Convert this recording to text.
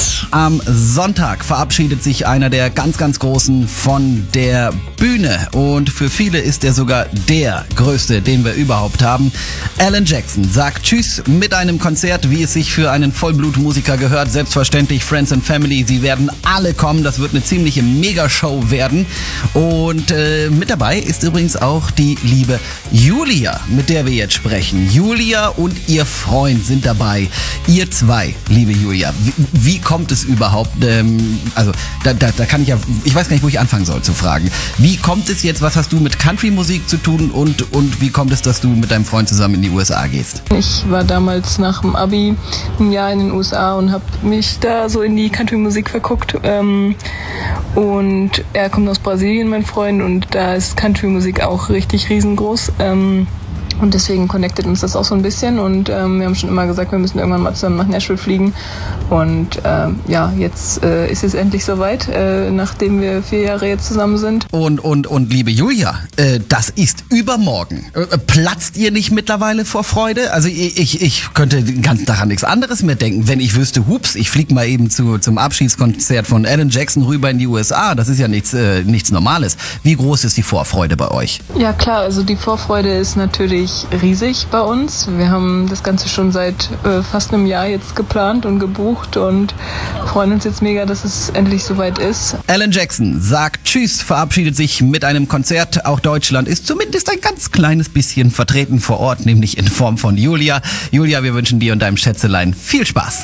Am Sonntag verabschiedet sich einer der ganz, ganz Großen von der Bühne. Und für viele ist er sogar der Größte, den wir überhaupt haben. Alan Jackson sagt Tschüss mit einem Konzert, wie es sich für einen Vollblutmusiker gehört. Selbstverständlich Friends and Family, sie werden alle kommen. Das wird eine ziemliche Megashow werden. Und mit dabei ist übrigens auch die liebe Julia, mit der wir jetzt sprechen. Julia und ihr Freund sind dabei. Ihr zwei, liebe Julia, wie kommt es überhaupt? Also da kann ich weiß gar nicht, wo ich anfangen soll zu fragen. Wie kommt es jetzt, was hast du mit Country-Musik zu tun und wie kommt es, dass du mit deinem Freund zusammen in die USA gehst? Ich war damals nach dem Abi ein Jahr in den USA und habe mich da so in die Country-Musik verguckt. Und er kommt aus Brasilien, mein Freund, und da ist Country-Musik auch richtig riesengroß. Und deswegen connectet uns das auch so ein bisschen und wir haben schon immer gesagt, wir müssen irgendwann mal zusammen nach Nashville fliegen und jetzt ist es endlich soweit, nachdem wir 4 Jahre jetzt zusammen sind. Und liebe Julia, das ist übermorgen. Platzt ihr nicht mittlerweile vor Freude? Also ich könnte den ganzen Tag an nichts anderes mehr denken, wenn ich wüsste, hups, ich fliege mal eben zum Abschiedskonzert von Alan Jackson rüber in die USA. Das ist ja nichts Normales. Wie groß ist die Vorfreude bei euch? Ja klar, also die Vorfreude ist natürlich riesig bei uns. Wir haben das Ganze schon seit fast einem Jahr jetzt geplant und gebucht und freuen uns jetzt mega, dass es endlich soweit ist. Alan Jackson sagt Tschüss, verabschiedet sich mit einem Konzert. Auch Deutschland ist zumindest ein ganz kleines bisschen vertreten vor Ort, nämlich in Form von Julia. Julia, wir wünschen dir und deinem Schätzelein viel Spaß.